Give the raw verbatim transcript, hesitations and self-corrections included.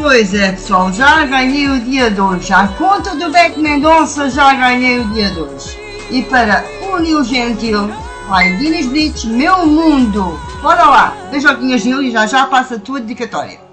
Pois é, pessoal, já ganhei o dia dois. À conta do Beto Mendonça, já ganhei o dia dois. E para unir o gentil, vai Dinis Blitz, Meu Mundo. Bora lá, beijoquinhas Nil e já já passa a tua dedicatória.